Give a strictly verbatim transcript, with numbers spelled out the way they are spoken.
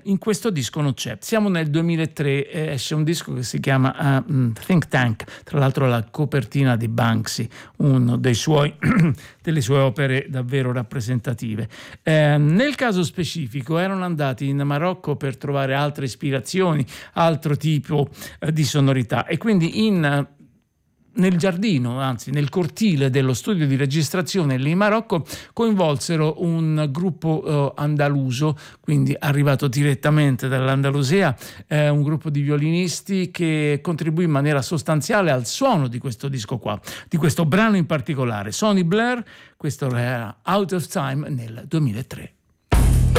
in questo disco non c'è. Siamo nel duemilatré, eh, esce un disco che si chiama uh, Think Tank, tra l'altro la copertina di Banksy, uno dei suoi delle sue opere davvero rappresentative. Eh, nel caso specifico erano andati in Marocco per trovare altre ispirazioni, altro tipo eh, di sonorità, e quindi in nel giardino, anzi nel cortile dello studio di registrazione lì in Marocco, coinvolsero un gruppo eh, andaluso, quindi arrivato direttamente dall'Andalusia, eh, un gruppo di violinisti che contribuì in maniera sostanziale al suono di questo disco qua, di questo brano in particolare. Sonny Blair, questo era Out of Time nel duemilatré.